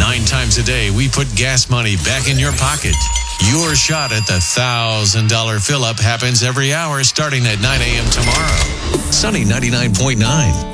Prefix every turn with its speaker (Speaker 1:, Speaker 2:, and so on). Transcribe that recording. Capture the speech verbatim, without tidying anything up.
Speaker 1: Nine times a day, we put gas money back in your pocket. Your shot at the one thousand dollars fill-up happens every hour starting at nine a.m. tomorrow. Sunny ninety-nine point nine.